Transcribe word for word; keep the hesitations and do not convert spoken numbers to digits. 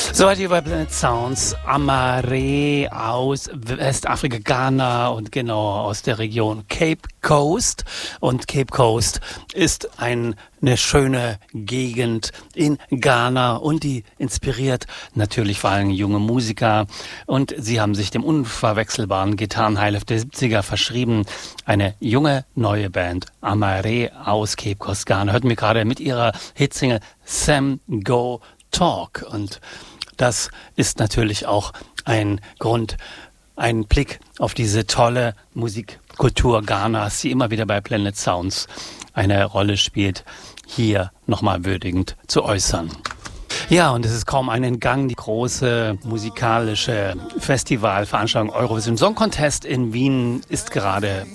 Soweit hier bei Planet Sounds. Amare aus Westafrika, Ghana und genau aus der Region Cape Coast. Und Cape Coast ist ein, eine schöne Gegend in Ghana und die inspiriert natürlich vor allem junge Musiker. Und sie haben sich dem unverwechselbaren Gitarrenhighlife der siebziger verschrieben. Eine junge, neue Band, Amare aus Cape Coast, Ghana, hörten wir gerade mit ihrer Hitsingle Sam Go Talk. Und das ist natürlich auch ein Grund, ein Blick auf diese tolle Musikkultur Ghanas, die immer wieder bei Planet Sounds eine Rolle spielt, hier nochmal würdigend zu äußern. Ja, und es ist kaum ein Entgang. Die große musikalische Festivalveranstaltung Eurovision Song Contest in Wien ist gerade